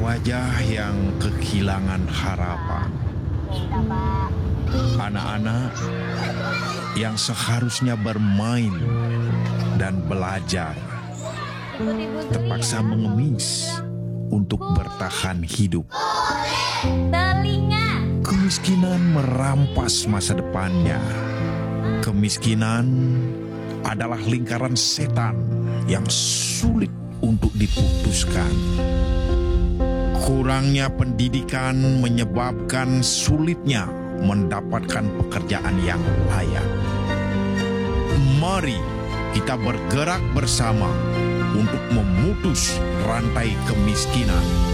wajah-wajah yang kehilangan harapan. Anak-anak yang seharusnya bermain dan belajar terpaksa mengemis untuk bertahan hidup. Telinga. Kemiskinan merampas masa depannya. Kemiskinan adalah lingkaran setan yang sulit untuk diputuskan. Kurangnya pendidikan menyebabkan sulitnya mendapatkan pekerjaan yang layak. Mari kita bergerak bersama untuk memutus rantai kemiskinan.